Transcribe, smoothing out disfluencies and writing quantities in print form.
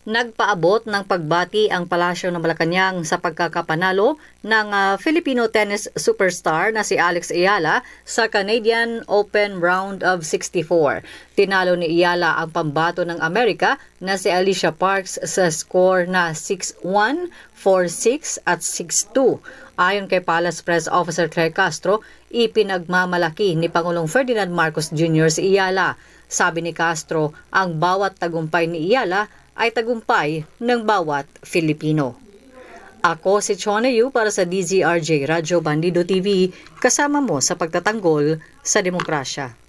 Nagpaabot ng pagbati ang Palasyo ng Malacanang sa pagkakapanalo ng Filipino tennis superstar na si Alex Ayala sa Canadian Open Round of 64. Tinalo ni Ayala ang pambato ng Amerika na si Alicia Parks sa score na 6-1, 4-6 at 6-2. Ayon kay Palace Press Officer Claire Castro, ipinagmamalaki ni Pangulong Ferdinand Marcos Jr. si Ayala. Sabi ni Castro, ang bawat tagumpay ni Ayala ay tagumpay ng bawat Filipino. Ako si Chona Yu para sa DZRJ Radyo Bandido TV, kasama mo sa pagtatanggol sa demokrasya.